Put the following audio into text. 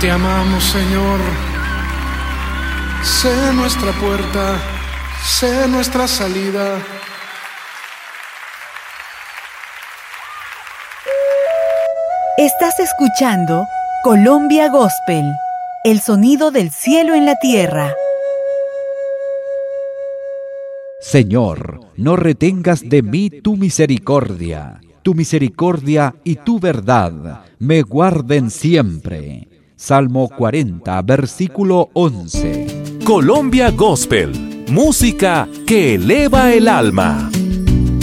Te amamos, Señor. Sé nuestra puerta, sé nuestra salida. Estás escuchando Colombia Gospel, el sonido del cielo en la tierra. Señor, no retengas de mí tu misericordia y tu verdad me guarden siempre. Salmo 40, versículo 11. Colombia Gospel, música que eleva el alma.